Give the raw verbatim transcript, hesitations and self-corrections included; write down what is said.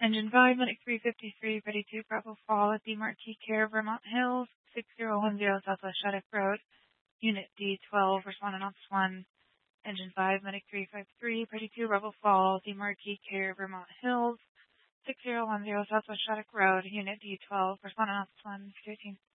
Engine five, Medic three fifty-three, ready to Bravo Fall at the Marquis Care, Vermont Hills, six zero one zero Southwest Shattuck Road. Unit D twelve, respond on Ops one. Engine five, Medic three fifty-three, ready to Bravo Fall at the Marquis Care, Vermont Hills, six zero one zero Southwest Shattuck Road. Unit D twelve, respond on Ops one, thirteen.